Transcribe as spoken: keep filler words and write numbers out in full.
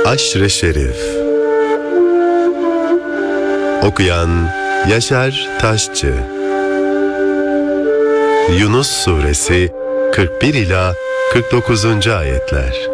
Aşr-ı Şerif. Okuyan Yaşar Taşçı. Yunus Suresi kırk bir ila kırk dokuzuncu ayetler.